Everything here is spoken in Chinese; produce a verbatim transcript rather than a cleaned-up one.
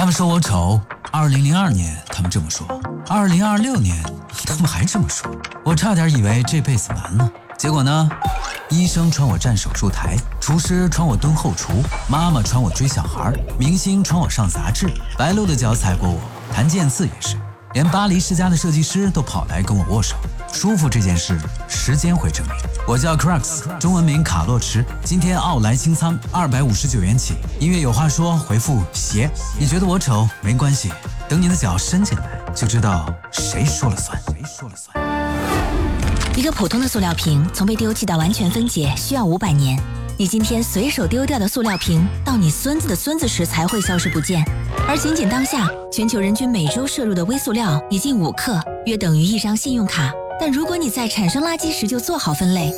他们说我丑，二零零二年他们这么说，二零二六年他们还这么说，我差点以为这辈子完了。结果呢，医生传我站手术台，厨师传我蹲后厨，妈妈传我追小孩，明星传我上杂志，白鹿的脚踩过我，谭健次也是，连巴黎世家的设计师都跑来跟我握手。舒服这件事，时间会证明。我叫 Crux， 中文名卡洛驰，今天奥莱清仓二百五十九元起。音乐有话说，回复鞋。你觉得我丑没关系，等你的脚伸进来，就知道谁说了算。谁说了算？ 一个普通的塑料瓶从被丢弃到完全分解需要五百年，你今天随手丢掉的塑料瓶，到你孙子的孙子时才会消失不见。而仅仅当下，全球人均每周摄入的微塑料已近五克，约等于一张信用卡。但如果你在产生垃圾时就做好分类，